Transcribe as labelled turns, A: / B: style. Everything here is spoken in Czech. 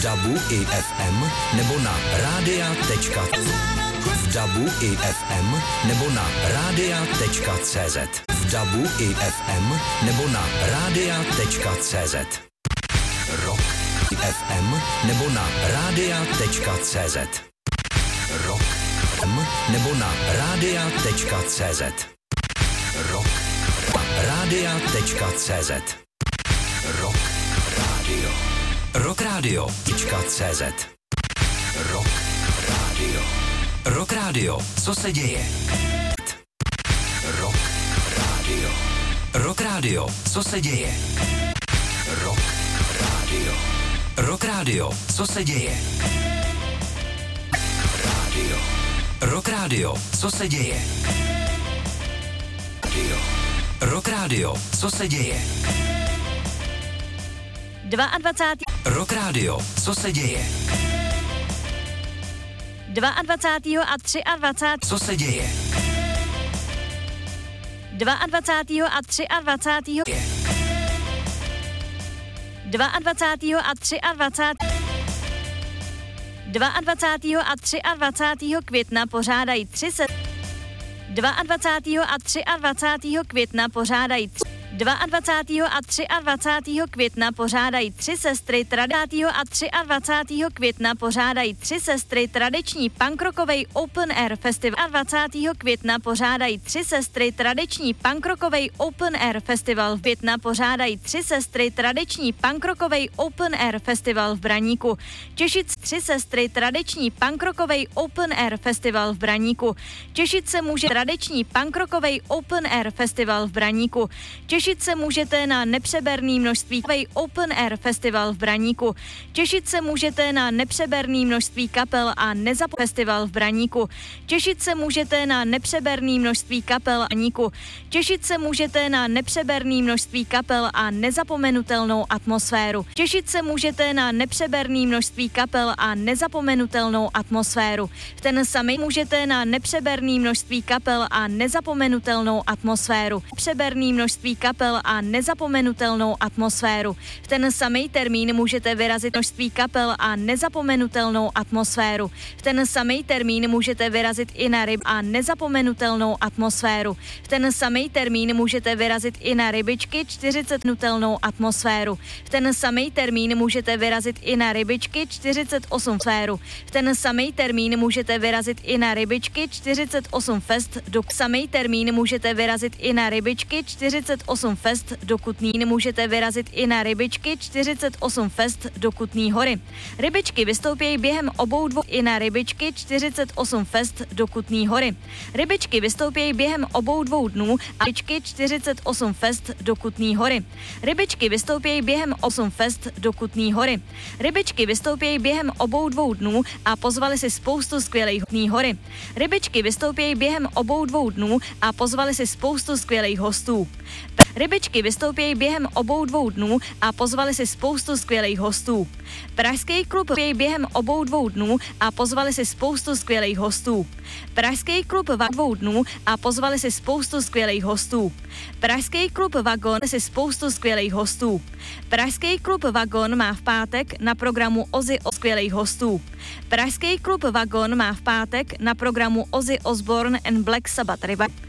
A: DABu i FM nebo na v DABu i FM nebo na radia.cz. V DABu i FM nebo na radia.cz. Rock FM nebo na radia.cz. Rock FM nebo na radia.cz. Rock radia.cz. Rock Radio. Rockradio.cz. Rock Radio. Rock Radio. Co se děje? Rock Radio. Rock Radio. Co se děje? Rock Radio. Rock Radio. Co se děje? Radio. Rock Radio. Co se děje? Radio. Rock Radio. Co se děje?
B: 22.
A: Rock Radio. Co se děje?
B: 22. a 23.
A: Co se děje?
B: 22. a 23. 22. a 23. 22. a 23. května pořádají 22. a 23. května pořádají 22. a 23. května pořádají 3 sestry 20. a 23. května pořádají 3 sestry tradiční punkrockovej Open Air Festival. 20. května pořádají 3 sestry tradiční punkrockovej Open Air Festival. V května pořádají 3 sestry tradiční punkrockovej Open Air Festival v Braníku. Těšit 3 sestry tradiční punkrockovej Open Air Festival v Braníku. Těšit se může tradiční punkrockovej Open Air Festival v Braníku. Těšit se můžete na nepřeberný množství Open Air Festival v Braníku. Těšit se můžete na nepřeberný množství kapel a festival v Braníku. Těšit se můžete na nepřeberný množství kapel a Braníku. Těšit se můžete na nepřeberný množství kapel a nezapomenutelnou atmosféru. Těšit se můžete na nepřeberný množství kapel a nezapomenutelnou atmosféru. V ten samý můžete na nepřeberný množství kapel a nezapomenutelnou atmosféru. Přeberný množství kapel a nezapomenutelnou atmosféru. V ten samý termín můžete vyrazit množství kapel a nezapomenutelnou atmosféru. V ten samý termín můžete vyrazit i na ryb a nezapomenutelnou atmosféru. V ten samý termín můžete vyrazit i na rybičky 40nutelnou atmosféru. V ten samý termín můžete vyrazit i na rybičky 48 sféru. V ten samý termín můžete vyrazit i na rybičky 48 fest. Do samý termín můžete vyrazit i na rybičky 48 fest do Kutný. Můžete vyrazit i na rybičky 48 fest do Kutný Hory. Rybičky vystoupí během obou dvou i na rybičky 48 fest do Kutný Hory. Rybičky vystoupí během obou dvou dnů a rybičky 48 fest do Kutný Hory. Rybičky vystoupí během 8 fest do Kutný Hory. Rybičky vystoupí během obou dvou dnů a pozvali si spoustu skvělých Kutný Hory. Rybičky vystoupí během obou dvou dnů a pozvali si spoustu skvělých hostů. Rybičky vystoupí během obou dvou dnů a pozvali si spoustu skvělých hostů. Pražský klub během obou dvou dnů a pozvali si spoustu skvělých hostů. Pražský klub dvou dnů a pozvali si spoustu skvělých hostů. Pražský klub Vagon si spoustu skvělých hostů. Pražský klub Vagon má v pátek na programu Ozzy o skvělých hostů. Pražský klub Vagon má v pátek na programu Ozzy Osbourne and Black Sabbath Revival.